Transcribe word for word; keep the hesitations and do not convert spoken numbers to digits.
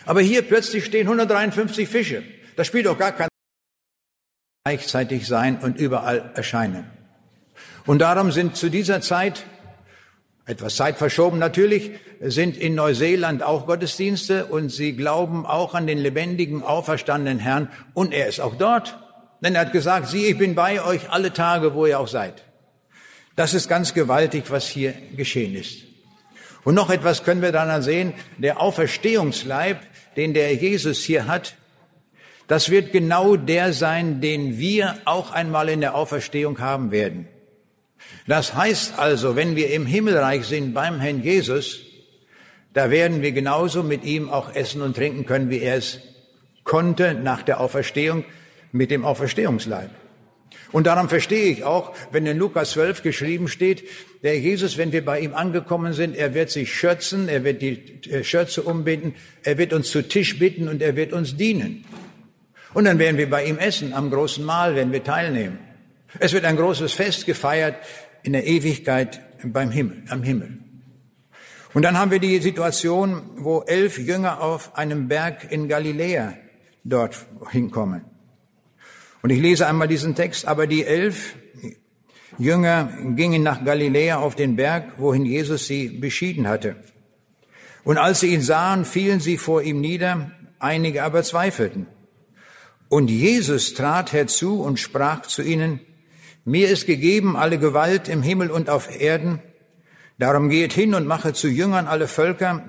Aber hier plötzlich stehen hundertdreiundfünfzig Fische. Das spielt doch gar keine Rolle, gleichzeitig sein und überall erscheinen. Und darum sind zu dieser Zeit, etwas zeitverschoben natürlich, sind in Neuseeland auch Gottesdienste und sie glauben auch an den lebendigen, auferstandenen Herrn und er ist auch dort. Denn er hat gesagt, siehe, ich bin bei euch alle Tage, wo ihr auch seid. Das ist ganz gewaltig, was hier geschehen ist. Und noch etwas können wir dann sehen, der Auferstehungsleib, den der Jesus hier hat, das wird genau der sein, den wir auch einmal in der Auferstehung haben werden. Das heißt also, wenn wir im Himmelreich sind beim Herrn Jesus, da werden wir genauso mit ihm auch essen und trinken können, wie er es konnte nach der Auferstehung mit dem Auferstehungsleib. Und darum verstehe ich auch, wenn in Lukas zwölf geschrieben steht, der Jesus, wenn wir bei ihm angekommen sind, er wird sich schürzen, er wird die Schürze umbinden, er wird uns zu Tisch bitten und er wird uns dienen. Und dann werden wir bei ihm essen, am großen Mahl werden wir teilnehmen. Es wird ein großes Fest gefeiert in der Ewigkeit beim Himmel, am Himmel. Und dann haben wir die Situation, wo elf Jünger auf einem Berg in Galiläa dort hinkommen. Und ich lese einmal diesen Text. Aber die elf Jünger gingen nach Galiläa auf den Berg, wohin Jesus sie beschieden hatte. Und als sie ihn sahen, fielen sie vor ihm nieder, einige aber zweifelten. Und Jesus trat herzu und sprach zu ihnen, mir ist gegeben alle Gewalt im Himmel und auf Erden. Darum geht hin und mache zu Jüngern alle Völker,